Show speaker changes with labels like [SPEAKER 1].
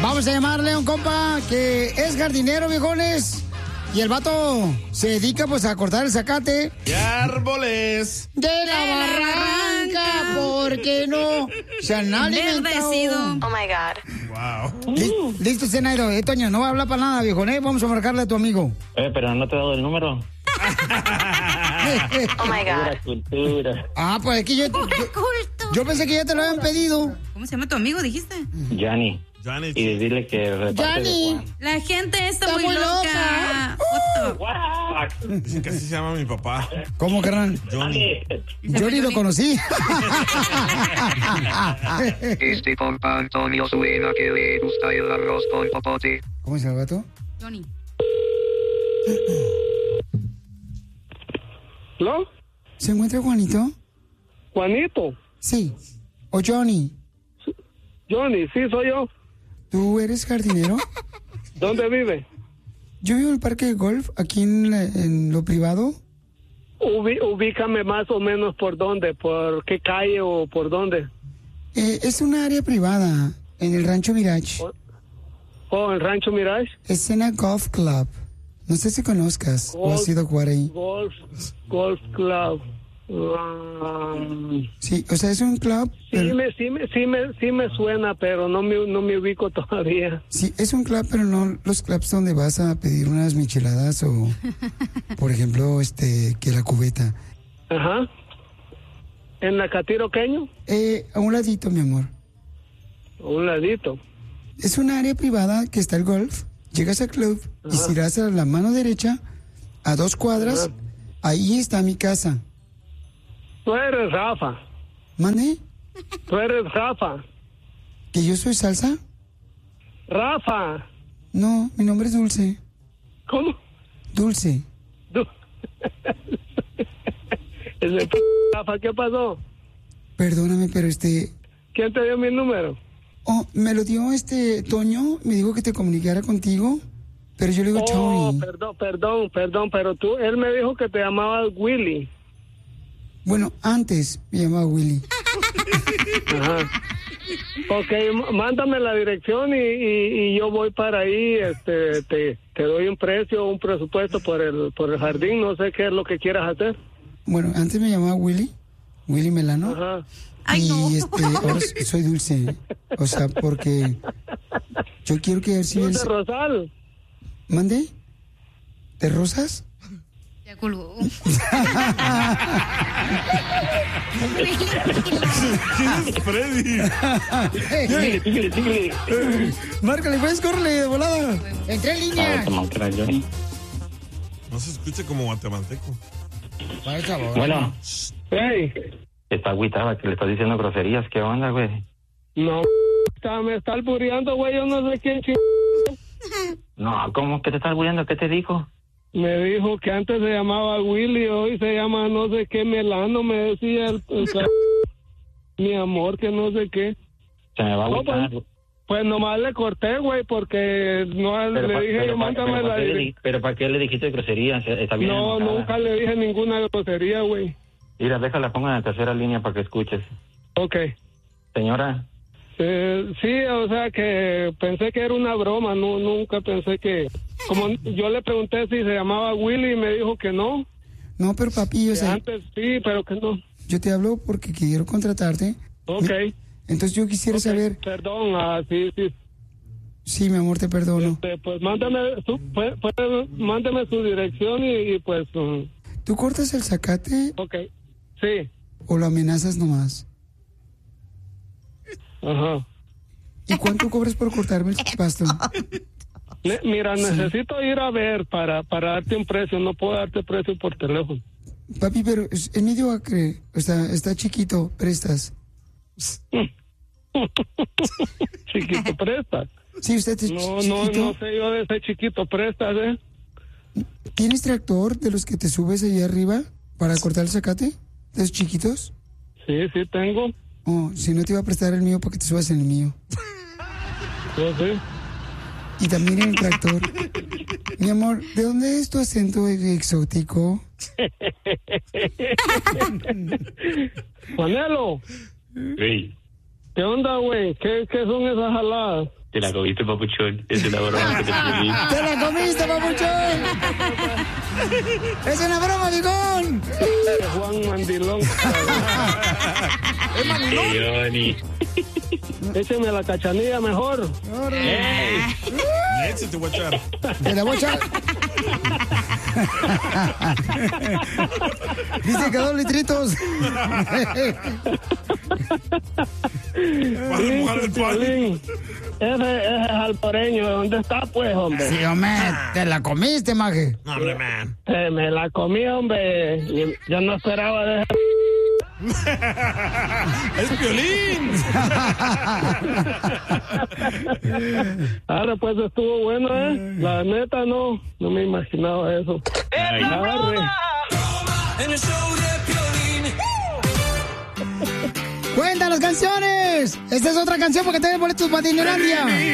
[SPEAKER 1] Vamos a llamarle a un compa que es jardinero, viejones. Y el vato se dedica pues a cortar el zacate.
[SPEAKER 2] ¡Qué árboles!
[SPEAKER 1] De la barranca, porque no se han alimentado.
[SPEAKER 3] Oh my God.
[SPEAKER 2] Wow.
[SPEAKER 1] Listo, Zenairo. Toño, no va a hablar para nada, viejo. Vamos a marcarle a tu amigo.
[SPEAKER 4] Pero no te he dado el número.
[SPEAKER 3] Oh my God.
[SPEAKER 4] Cultura.
[SPEAKER 1] Pues aquí yo pensé que ya te lo habían pedido.
[SPEAKER 5] ¿Cómo se llama tu amigo, dijiste?
[SPEAKER 4] Johnny. Y dile que reparte de Juan.
[SPEAKER 5] La gente está muy loca.
[SPEAKER 2] Dicen que así se llama mi papá.
[SPEAKER 1] ¿Cómo, carnal?
[SPEAKER 2] Johnny.
[SPEAKER 1] Johnny lo conocí.
[SPEAKER 6] Este compa Antonio suena que le gusta el arroz con popote.
[SPEAKER 1] ¿Cómo se llama el gato?
[SPEAKER 5] Johnny.
[SPEAKER 7] ¿No?
[SPEAKER 1] ¿Se encuentra Juanito?
[SPEAKER 7] ¿Juanito?
[SPEAKER 1] Sí. ¿O Johnny?
[SPEAKER 7] Johnny, sí, soy yo.
[SPEAKER 1] ¿Tú eres jardinero?
[SPEAKER 7] ¿Dónde vive?
[SPEAKER 1] Yo vivo en el parque de golf, aquí en lo privado.
[SPEAKER 7] Ubícame más o menos por dónde, por qué calle o por dónde.
[SPEAKER 1] Es una área privada, en el Rancho Mirage.
[SPEAKER 7] ¿El Rancho Mirage?
[SPEAKER 1] Escena Golf Club. No sé si conozcas o has ido a jugar ahí.
[SPEAKER 7] Golf Club.
[SPEAKER 1] Sí, o sea, es un club.
[SPEAKER 7] Sí me suena, pero no me ubico todavía.
[SPEAKER 1] Sí, es un club, pero no los clubs donde vas a pedir unas micheladas o, por ejemplo, que la cubeta.
[SPEAKER 7] Ajá. ¿En la Catiroqueño?
[SPEAKER 1] A un ladito, mi amor.
[SPEAKER 7] A un ladito.
[SPEAKER 1] Es un área privada que está el golf. Llegas al club y si das a la mano derecha, a 2 cuadras, ahí está mi casa.
[SPEAKER 7] Tú eres Rafa.
[SPEAKER 1] ¿Mande?
[SPEAKER 7] Tú eres Rafa.
[SPEAKER 1] ¿Que yo soy Salsa?
[SPEAKER 7] Rafa.
[SPEAKER 1] No, mi nombre es Dulce.
[SPEAKER 7] ¿Cómo?
[SPEAKER 1] Dulce.
[SPEAKER 7] Rafa, ¿qué pasó?
[SPEAKER 1] Perdóname, pero
[SPEAKER 7] ¿Quién te dio mi número?
[SPEAKER 1] Me lo dio Toño, me dijo que te comunicara contigo, pero yo le digo Tony.
[SPEAKER 7] Perdón, pero él me dijo que te llamabas Willy.
[SPEAKER 1] Bueno, antes me llamaba Willy.
[SPEAKER 7] Ajá. Ok, mándame la dirección y yo voy para ahí, te doy un precio, un presupuesto por el jardín, no sé qué es lo que quieras hacer.
[SPEAKER 1] Bueno, antes me llamaba Willy Melano.
[SPEAKER 7] Ajá.
[SPEAKER 5] Ay, no.
[SPEAKER 1] Y ahora soy Dulce. O sea, porque yo quiero que si
[SPEAKER 7] ¿Dulce Rosal?
[SPEAKER 1] ¿Mande? ¿De rosas?
[SPEAKER 5] Ya colgó.
[SPEAKER 2] ¿Quién es Freddy?
[SPEAKER 7] Síguele.
[SPEAKER 1] Márcale, pues, córrele de volada. Entré en línea.
[SPEAKER 2] No se escucha como guatemalteco.
[SPEAKER 4] Bueno.
[SPEAKER 7] Hey.
[SPEAKER 4] Está agüitada que le estás diciendo groserías. ¿Qué onda, güey?
[SPEAKER 7] No, me está albureando, güey, yo no sé quién
[SPEAKER 4] No, ¿cómo que te estás albureando? ¿Qué te dijo?
[SPEAKER 7] Me dijo que antes se llamaba Willy, hoy se llama no sé qué Melano, me decía mi amor, que no sé qué.
[SPEAKER 4] Se me va a agüitar.
[SPEAKER 7] Pues nomás le corté, güey, porque no le dije, yo mándame la dirección.
[SPEAKER 4] ¿Pero para qué le dijiste groserías? Está bien.
[SPEAKER 7] No, nunca le dije ninguna grosería, güey.
[SPEAKER 4] Mira, déjala, ponga en la tercera línea para que escuches.
[SPEAKER 7] Ok.
[SPEAKER 4] Señora.
[SPEAKER 7] Sí, o sea que pensé que era una broma, nunca pensé que... Como yo le pregunté si se llamaba Willy y me dijo que no.
[SPEAKER 1] No, pero papi, o sea...
[SPEAKER 7] Antes sí, pero que no.
[SPEAKER 1] Yo te hablo porque quiero contratarte.
[SPEAKER 7] Ok.
[SPEAKER 1] Entonces yo quisiera saber...
[SPEAKER 7] Perdón, sí.
[SPEAKER 1] Sí, mi amor, te perdono.
[SPEAKER 7] Pues mándame su dirección y pues...
[SPEAKER 1] ¿Tú cortas el zacate?
[SPEAKER 7] Ok, sí.
[SPEAKER 1] ¿O lo amenazas nomás?
[SPEAKER 7] Ajá.
[SPEAKER 1] ¿Y cuánto cobras por cortarme el pasto?
[SPEAKER 7] Mira, necesito ir a ver para darte un precio. No puedo darte precio por teléfono.
[SPEAKER 1] Papi, pero es medio acre. O sea, está chiquito. ¿Prestas?
[SPEAKER 7] Chiquito, prestas.
[SPEAKER 1] Sí, usted es chiquito.
[SPEAKER 7] No sé yo de ese chiquito, prestas, ¿eh?
[SPEAKER 1] ¿Tienes tractor de los que te subes allá arriba para cortar el zacate? ¿De esos chiquitos?
[SPEAKER 7] Sí, tengo.
[SPEAKER 1] Oh, si no te iba a prestar el mío para que te subas en el mío.
[SPEAKER 7] Sí.
[SPEAKER 1] Y también en el tractor. Mi amor, ¿de dónde es tu acento exótico?
[SPEAKER 7] Juanelo.
[SPEAKER 4] Sí.
[SPEAKER 7] ¿Qué onda, güey? ¿Qué son esas jaladas?
[SPEAKER 4] Te la comiste, papuchón. Esa es la broma que te pedí.
[SPEAKER 1] ¡Te la comiste, papuchón! ¡Es una broma, Bigón!
[SPEAKER 7] Juan Mandilón.
[SPEAKER 4] Johnny.
[SPEAKER 7] Écheme la cachanilla mejor.
[SPEAKER 2] Ese te voy a echar.
[SPEAKER 1] Te la voy a echar. Dice que 2 litritos.
[SPEAKER 2] Vas a mojar el pan.
[SPEAKER 7] Piolín, ese es alporeño. ¿Dónde está, pues, hombre?
[SPEAKER 1] Sí, hombre, te la comiste, maje.
[SPEAKER 2] No, hombre, man.
[SPEAKER 7] Me la comí, hombre. Y yo no esperaba de...
[SPEAKER 2] ¡Es Piolín!
[SPEAKER 7] Ahora pues estuvo bueno, ¿eh? La neta no me imaginaba eso. Agarre.
[SPEAKER 1] ¡Cuenta las canciones! Esta es otra canción porque tenés boletos para Disneylandia.